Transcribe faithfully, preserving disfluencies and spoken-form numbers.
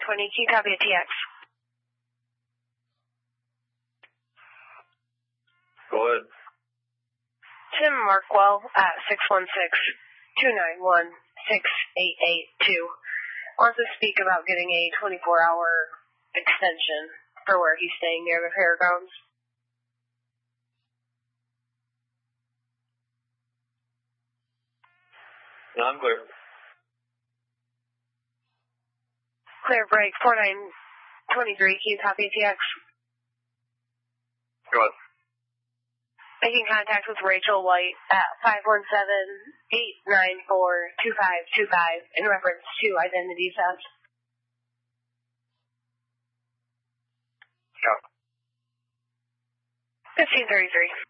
twenty, can you copy a T X? Go ahead. Tim Markwell at six one six, two nine one, six eight eight two wants to speak about getting a twenty-four hour extension for where he's staying near the fairgrounds. No, I'm clear. Clear break, four nine two three, can you copy T X? Go ahead. Making contact with Rachel White at five one seven, eight nine four, two five two five in reference to identity theft. Yeah. fifteen thirty-three.